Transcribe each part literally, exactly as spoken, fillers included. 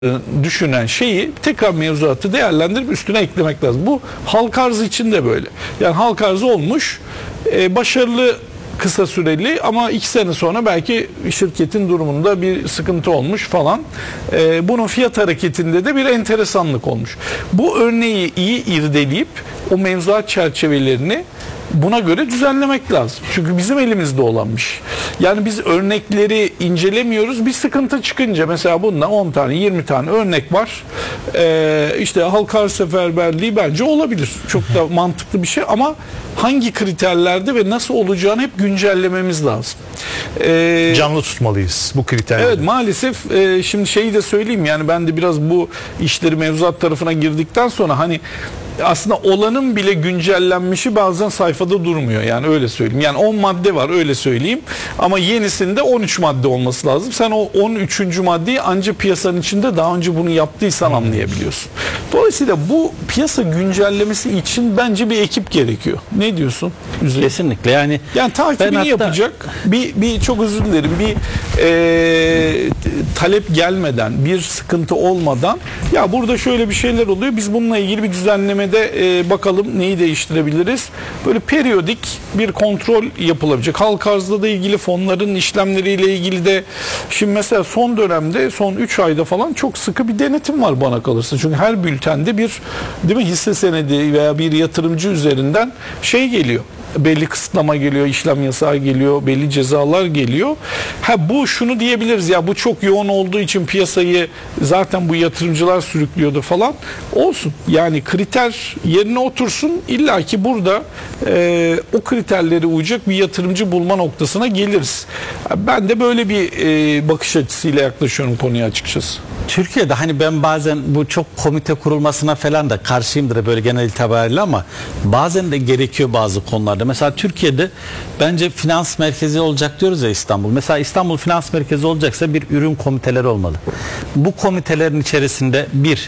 düşünen şeyi tekrar mevzuatı değerlendirip üstüne eklemek lazım. Bu halk arzı için de böyle. Yani halk arzı olmuş, e, başarılı kısa süreli ama iki sene sonra belki şirketin durumunda bir sıkıntı olmuş falan. E, bunun fiyat hareketinde de bir enteresanlık olmuş. Bu örneği iyi irdeleyip o mevzuat çerçevelerini buna göre düzenlemek lazım. Çünkü bizim elimizde olanmış. Yani biz örnekleri incelemiyoruz. Bir sıkıntı çıkınca mesela bundan on tane yirmi tane örnek var. Ee, işte halka arz seferberliği bence olabilir. Çok da mantıklı bir şey ama hangi kriterlerde ve nasıl olacağını hep güncellememiz lazım. Ee, Canlı tutmalıyız bu kriterleri. Evet, maalesef e, şimdi şeyi de söyleyeyim, yani ben de biraz bu işleri mevzuat tarafına girdikten sonra hani aslında olanın bile güncellenmişi bazen sayfada durmuyor, yani öyle söyleyeyim. Yani on madde var, öyle söyleyeyim, ama yenisinde on üç madde olması lazım. Sen o on üçüncü maddeyi ancak piyasanın içinde daha önce bunu yaptıysan anlayabiliyorsun. Dolayısıyla bu piyasa güncellemesi için bence bir ekip gerekiyor. Ne diyorsun? Üzeri. Kesinlikle, yani yani takibini hatta... yapacak bir, bir çok özür dilerim bir e, talep gelmeden, bir sıkıntı olmadan, ya burada şöyle bir şeyler oluyor, biz bununla ilgili bir düzenlemede e, bakalım neyi değiştirebiliriz. Böyle periyodik bir kontrol yapılabilecek. Halk arzla da ilgili, fonların işlemleriyle ilgili de şimdi mesela son dönemde, son üç ayda falan çok sıkı bir denetim var bana kalırsa. Çünkü her bültende bir, değil mi, hisse senedi veya bir yatırımcı üzerinden şey geliyor. Belli kısıtlama geliyor, işlem yasağı geliyor, belli cezalar geliyor. Ha, bu şunu diyebiliriz, ya bu çok yoğun olduğu için piyasayı zaten bu yatırımcılar sürüklüyordu falan. Olsun. Yani kriter yerine otursun. İlla ki burada e, o kriterlere uyacak bir yatırımcı bulma noktasına geliriz. Ben de böyle bir e, bakış açısıyla yaklaşıyorum konuya açıkçası. Türkiye'de hani ben bazen bu çok komite kurulmasına falan da karşıyımdır böyle genel itibariyle, ama bazen de gerekiyor bazı konularda. Mesela Türkiye'de bence finans merkezi olacak diyoruz ya İstanbul. Mesela İstanbul finans merkezi olacaksa bir ürün komiteleri olmalı. Bu komitelerin içerisinde bir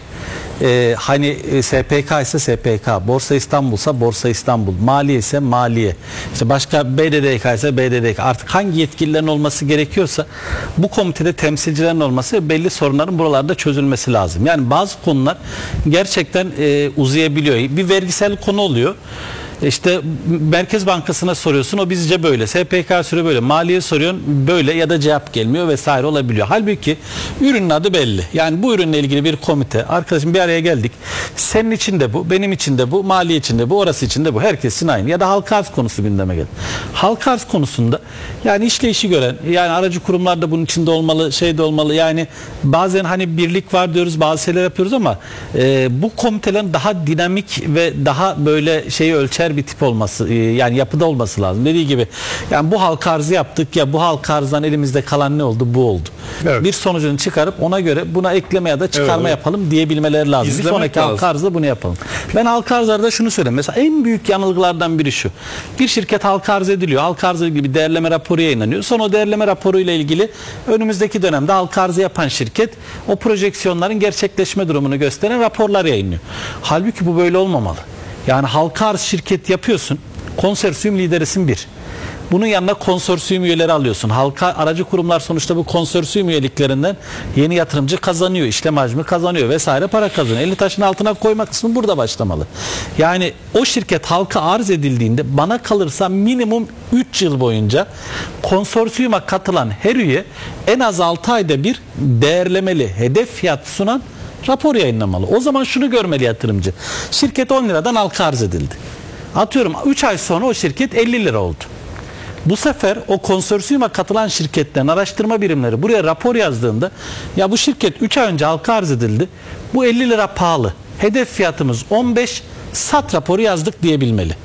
e, hani e, S P K ise S P K, Borsa İstanbul ise Borsa İstanbul, Maliye ise Maliye, işte başka B D D K ise B D D K, artık hangi yetkililerin olması gerekiyorsa bu komitede temsilcilerin olması ve belli sorunların buralarda çözülmesi lazım. Yani bazı konular gerçekten e, uzayabiliyor. Bir vergisel konu oluyor. İşte Merkez Bankası'na soruyorsun, o bizce böyle. S P K soruyor böyle. Maliye soruyorsun böyle, ya da cevap gelmiyor vesaire olabiliyor. Halbuki ürünün adı belli. Yani bu ürünle ilgili bir komite. Arkadaşım bir araya geldik. Senin için de bu, benim için de bu, maliye için de bu, orası için de bu. Herkesin aynı. Ya da halka arz konusu gündeme geldi. Halka arz konusunda yani işleyişi gören, yani aracı kurumlar da bunun içinde olmalı, şey de olmalı. Yani bazen hani birlik var diyoruz, bazı şeyler yapıyoruz ama e, bu komitelerin daha dinamik ve daha böyle şeyi ölçer bir tip olması, yani yapıda olması lazım. Dediği gibi yani bu halka arzı yaptık, ya bu halka arzdan elimizde kalan ne oldu? Bu oldu. Evet. Bir sonucunu çıkarıp ona göre buna ekleme ya da çıkarma evet, yapalım diyebilmeleri lazım. İzlemek bir sonraki lazım. Halka arzda bunu yapalım. Ben halka arzlarda şunu söyleyeyim. Mesela en büyük yanılgılardan biri şu. Bir şirket halka arz ediliyor. Halka arzla ilgili bir değerleme raporu yayınlanıyor. Sonra o değerleme raporuyla ilgili önümüzdeki dönemde halka arzı yapan şirket o projeksiyonların gerçekleşme durumunu gösteren raporlar yayınlıyor. Halbuki bu böyle olmamalı. Yani halka arz şirket yapıyorsun, konsorsiyum liderisin bir. Bunun yanına konsorsiyum üyeleri alıyorsun. Halka aracı kurumlar sonuçta bu konsorsiyum üyeliklerinden yeni yatırımcı kazanıyor, işlem hacmi kazanıyor vesaire, para kazanıyor. Elini taşın altına koyma kısmı burada başlamalı. Yani o şirket halka arz edildiğinde bana kalırsa minimum üç yıl boyunca konsorsiyuma katılan her üye en az altı ayda bir değerlemeli, hedef fiyat sunan rapor yayınlamalı. O zaman şunu görmeli yatırımcı. Şirket on liradan halka arz edildi. Atıyorum üç ay sonra o şirket elli lira oldu. Bu sefer o konsorsiyuma katılan şirketlerin araştırma birimleri buraya rapor yazdığında, ya bu şirket üç ay önce halka arz edildi, bu elli lira pahalı, hedef fiyatımız on beş, sat raporu yazdık diyebilmeli.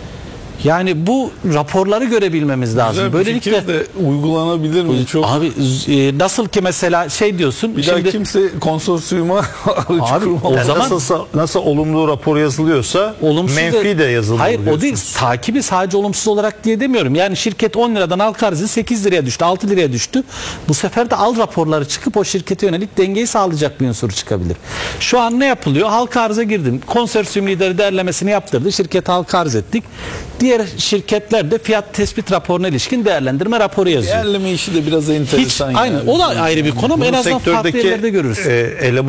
Yani bu raporları görebilmemiz lazım. Güzel, böylelikle fikir de uygulanabilir mi? Çok... Abi e, nasıl ki mesela şey diyorsun. Bir şimdi, daha kimse konsorsiyuma abi, o yani zaman nasıl, nasıl olumlu rapor yazılıyorsa menfi de, de yazılıyor. Hayır, o değil. Takibi sadece olumsuz olarak diye demiyorum. Yani şirket on liradan halka arzı sekiz liraya düştü, altı liraya düştü. Bu sefer de al raporları çıkıp o şirkete yönelik dengeyi sağlayacak bir unsur çıkabilir. Şu an ne yapılıyor? Halka arza girdim. Konsorsiyum lideri değerlemesini yaptırdı. Şirket halka arz ettik. Diye diğer şirketler de fiyat tespit raporuna ilişkin değerlendirme raporu yazıyor. Değerleme işi de biraz enteresan. Hiç, aynen. Yani. O da ayrı bir konu ama en azından farklı sektördeki yerlerde görürüz. e, eleman